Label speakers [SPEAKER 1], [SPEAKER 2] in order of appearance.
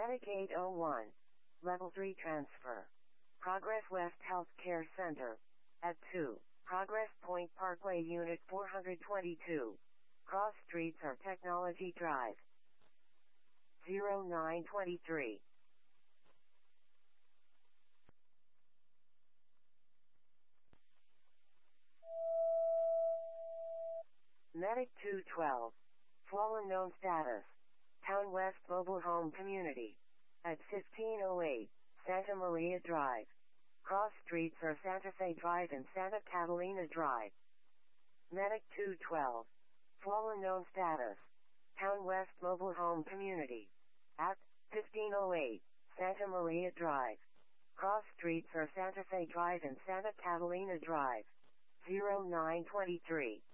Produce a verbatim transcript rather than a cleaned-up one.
[SPEAKER 1] Medic eight oh one. Level three transfer. Progress West Healthcare Center. At two. Progress Point Parkway Unit four twenty-two. Cross Streets or Technology Drive. zero nine twenty-three. Medic two twelve. Fallen known status. Town West Mobile Home Community. At fifteen oh eight, Santa Maria Drive. Cross Streets are Santa Fe Drive and Santa Catalina Drive. Medic two twelve. Fallen known status. Town West Mobile Home Community. At fifteen oh eight, Santa Maria Drive. Cross Streets are Santa Fe Drive and Santa Catalina Drive. zero nine twenty-three.